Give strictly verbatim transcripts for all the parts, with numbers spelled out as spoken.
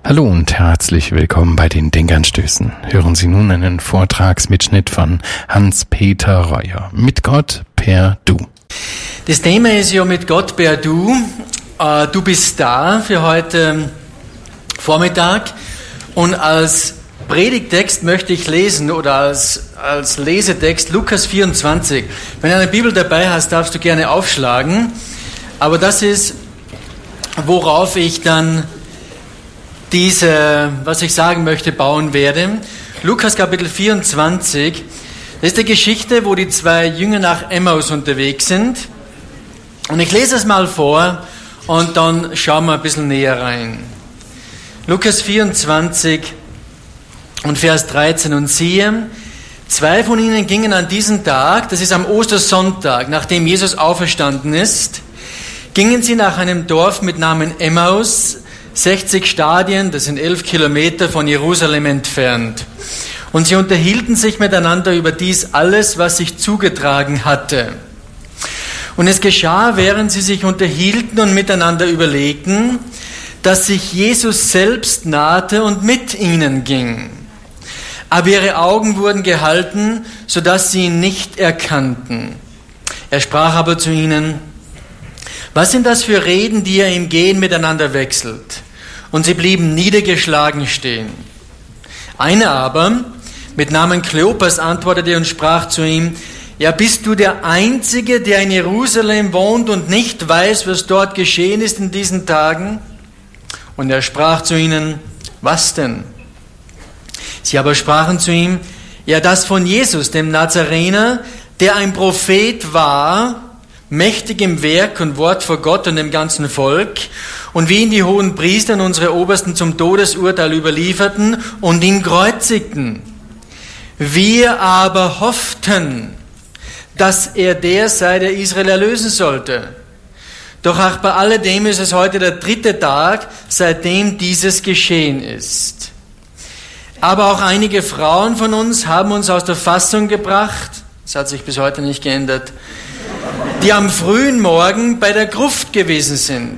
Hallo und herzlich willkommen bei den Denkanstößen. Hören Sie nun einen Vortragsmitschnitt von Hans-Peter Reuer. Mit Gott per Du. Das Thema ist ja mit Gott per Du. Äh, du bist da für heute Vormittag. Und als Predigtext möchte ich lesen oder als, als Lesetext Lukas vierundzwanzig. Wenn du eine Bibel dabei hast, darfst du gerne aufschlagen. Aber das ist, worauf ich dann diese, was ich sagen möchte, bauen werde. Lukas Kapitel vierundzwanzig, das ist die Geschichte, wo die zwei Jünger nach Emmaus unterwegs sind. Und ich lese es mal vor und dann schauen wir ein bisschen näher rein. Lukas vierundzwanzig und Vers dreizehn. Und siehe, zwei von ihnen gingen an diesem Tag, das ist am Ostersonntag, nachdem Jesus auferstanden ist, gingen sie nach einem Dorf mit Namen Emmaus, sechzig Stadien, das sind elf Kilometer von Jerusalem entfernt. Und sie unterhielten sich miteinander über dies alles, was sich zugetragen hatte. Und es geschah, während sie sich unterhielten und miteinander überlegten, dass sich Jesus selbst nahte und mit ihnen ging. Aber ihre Augen wurden gehalten, sodass sie ihn nicht erkannten. Er sprach aber zu ihnen: Was sind das für Reden, die ihr im Gehen miteinander wechselt? Und sie blieben niedergeschlagen stehen. Einer aber, mit Namen Kleopas, antwortete und sprach zu ihm: Ja, bist du der Einzige, der in Jerusalem wohnt und nicht weiß, was dort geschehen ist in diesen Tagen? Und er sprach zu ihnen: Was denn? Sie aber sprachen zu ihm: Ja, das von Jesus, dem Nazarener, der ein Prophet war, mächtig im Werk und Wort vor Gott und dem ganzen Volk, und wie ihn die hohen Priester und unsere Obersten zum Todesurteil überlieferten und ihn kreuzigten. Wir aber hofften, dass er der sei, der Israel erlösen sollte. Doch auch bei alledem ist es heute der dritte Tag, seitdem dieses geschehen ist. Aber auch einige Frauen von uns haben uns aus der Fassung gebracht, das hat sich bis heute nicht geändert, die am frühen Morgen bei der Gruft gewesen sind.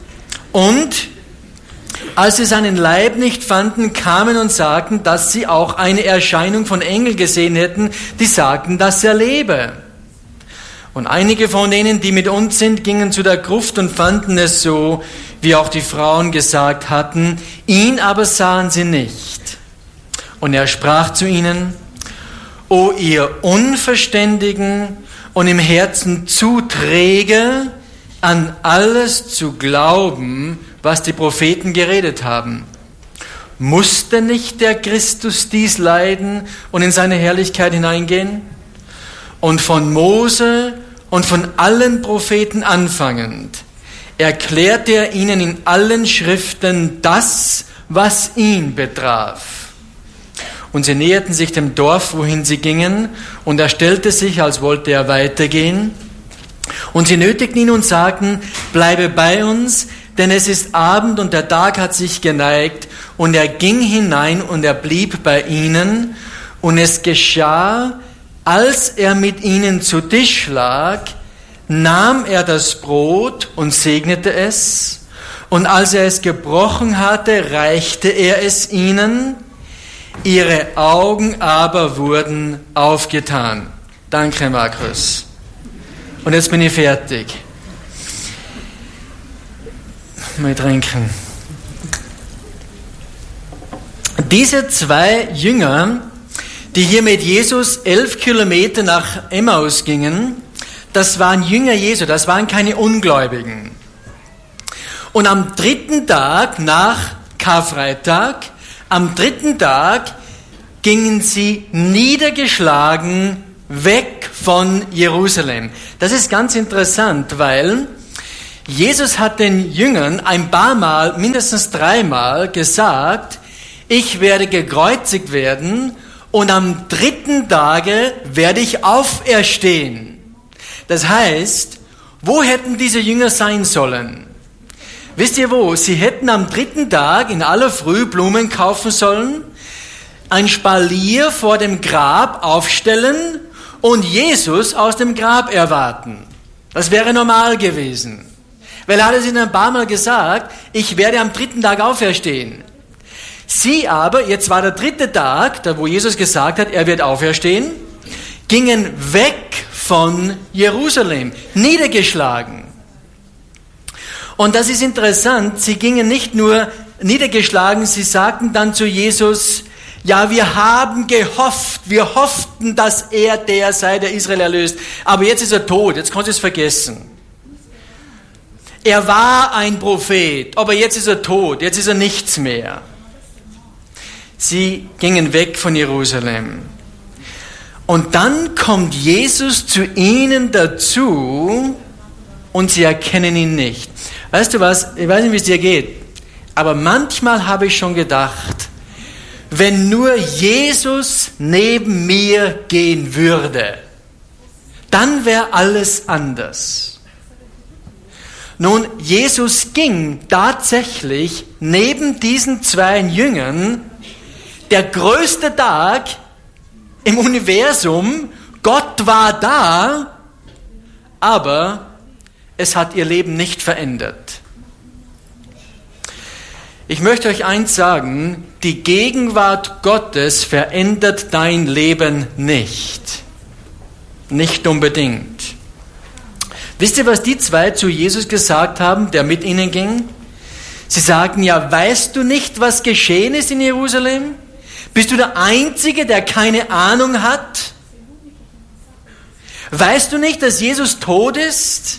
Und als sie seinen Leib nicht fanden, kamen und sagten, dass sie auch eine Erscheinung von Engeln gesehen hätten, die sagten, dass er lebe. Und einige von denen, die mit uns sind, gingen zu der Gruft und fanden es so, wie auch die Frauen gesagt hatten, ihn aber sahen sie nicht. Und er sprach zu ihnen: O ihr Unverständigen und im Herzen zu träge, an alles zu glauben, was die Propheten geredet haben. Musste nicht der Christus dies leiden und in seine Herrlichkeit hineingehen? Und von Mose und von allen Propheten anfangend erklärte er ihnen in allen Schriften das, was ihn betraf. Und sie näherten sich dem Dorf, wohin sie gingen, und er stellte sich, als wollte er weitergehen. Und sie nötigten ihn und sagten: Bleibe bei uns, denn es ist Abend und der Tag hat sich geneigt. Und er ging hinein und er blieb bei ihnen. Und es geschah, als er mit ihnen zu Tisch lag, nahm er das Brot und segnete es. Und als er es gebrochen hatte, reichte er es ihnen. Ihre Augen aber wurden aufgetan. Danke, Markus. Und jetzt bin ich fertig. Mal trinken. Diese zwei Jünger, die hier mit Jesus elf Kilometer nach Emmaus gingen, das waren Jünger Jesu, das waren keine Ungläubigen. Und am dritten Tag nach Karfreitag, am dritten Tag gingen sie niedergeschlagen weg von Jerusalem. Das ist ganz interessant, weil Jesus hat den Jüngern ein paar Mal, mindestens dreimal gesagt: Ich werde gekreuzigt werden und am dritten Tage werde ich auferstehen. Das heißt, wo hätten diese Jünger sein sollen? Wisst ihr wo? Sie hätten am dritten Tag in aller Früh Blumen kaufen sollen, ein Spalier vor dem Grab aufstellen und Jesus aus dem Grab erwarten. Das wäre normal gewesen. Weil er hat es ihnen ein paar Mal gesagt: Ich werde am dritten Tag auferstehen. Sie aber, jetzt war der dritte Tag, da wo Jesus gesagt hat, er wird auferstehen, gingen weg von Jerusalem, niedergeschlagen. Und das ist interessant, sie gingen nicht nur niedergeschlagen, sie sagten dann zu Jesus, ja, wir haben gehofft, wir hofften, dass er der sei, der Israel erlöst, aber jetzt ist er tot, jetzt kannst du es vergessen. Er war ein Prophet, aber jetzt ist er tot, jetzt ist er nichts mehr. Sie gingen weg von Jerusalem. Und dann kommt Jesus zu ihnen dazu und sie erkennen ihn nicht. Weißt du was, ich weiß nicht, wie es dir geht, aber manchmal habe ich schon gedacht, wenn nur Jesus neben mir gehen würde, dann wäre alles anders. Nun, Jesus ging tatsächlich neben diesen zwei Jüngern, der größte Tag im Universum, Gott war da, aber es hat ihr Leben nicht verändert. Ich möchte euch eins sagen, die Gegenwart Gottes verändert dein Leben nicht. Nicht unbedingt. Wisst ihr, was die zwei zu Jesus gesagt haben, der mit ihnen ging? Sie sagten, ja, weißt du nicht, was geschehen ist in Jerusalem? Bist du der Einzige, der keine Ahnung hat? Weißt du nicht, dass Jesus tot ist?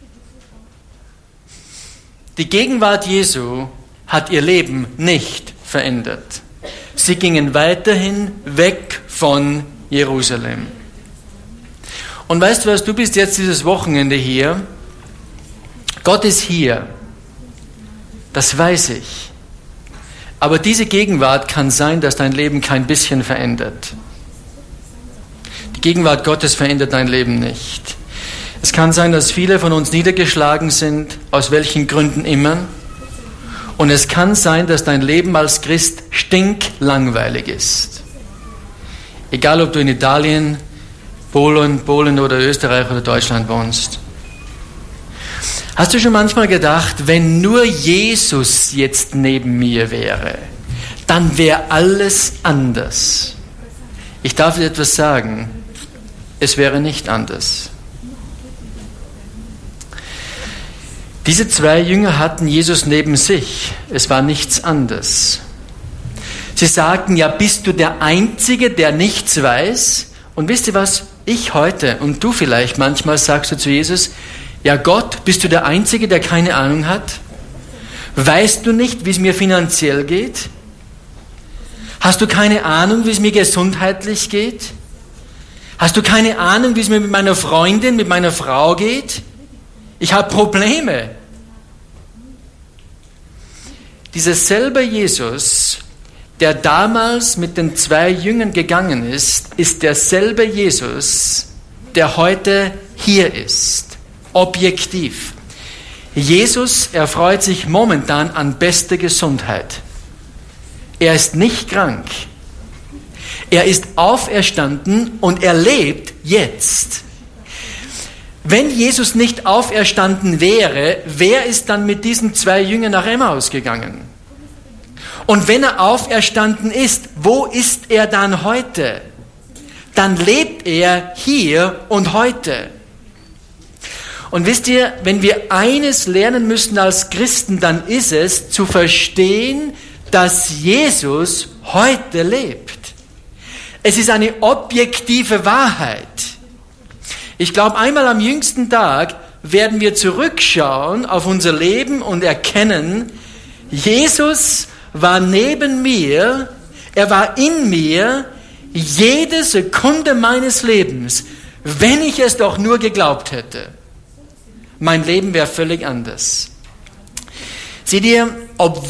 Die Gegenwart Jesu hat ihr Leben nicht verändert. Sie gingen weiterhin weg von Jerusalem. Und weißt du was, du bist jetzt dieses Wochenende hier. Gott ist hier. Das weiß ich. Aber diese Gegenwart kann sein, dass dein Leben kein bisschen verändert. Die Gegenwart Gottes verändert dein Leben nicht. Es kann sein, dass viele von uns niedergeschlagen sind, aus welchen Gründen immer. Und es kann sein, dass dein Leben als Christ stinklangweilig ist. Egal, ob du in Italien, Polen, Polen oder Österreich oder Deutschland wohnst. Hast du schon manchmal gedacht, wenn nur Jesus jetzt neben mir wäre, dann wäre alles anders? Ich darf dir etwas sagen, es wäre nicht anders. Diese zwei Jünger hatten Jesus neben sich, es war nichts anderes. Sie sagten, ja, bist du der Einzige, der nichts weiß? Und wisst ihr was? Ich heute und du vielleicht manchmal sagst du zu Jesus, ja Gott, bist du der Einzige, der keine Ahnung hat? Weißt du nicht, wie es mir finanziell geht? Hast du keine Ahnung, wie es mir gesundheitlich geht? Hast du keine Ahnung, wie es mir mit meiner Freundin, mit meiner Frau geht? Ich habe Probleme. Dieser selbe Jesus, der damals mit den zwei Jüngern gegangen ist, ist derselbe Jesus, der heute hier ist. Objektiv. Jesus erfreut sich momentan an bester Gesundheit. Er ist nicht krank. Er ist auferstanden und er lebt jetzt. Wenn Jesus nicht auferstanden wäre, wer ist dann mit diesen zwei Jüngern nach Emmaus gegangen? Und wenn er auferstanden ist, wo ist er dann heute? Dann lebt er hier und heute. Und wisst ihr, wenn wir eines lernen müssen als Christen, dann ist es zu verstehen, dass Jesus heute lebt. Es ist eine objektive Wahrheit. Ich glaube, einmal am jüngsten Tag werden wir zurückschauen auf unser Leben und erkennen, Jesus war neben mir, er war in mir, jede Sekunde meines Lebens, wenn ich es doch nur geglaubt hätte. Mein Leben wäre völlig anders. Seht ihr, obwohl